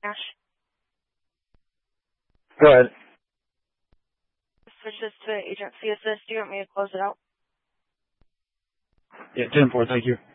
cash? Go ahead. Switch this to agency assist. Do you want me to close it out? Yeah, 10-4, thank you.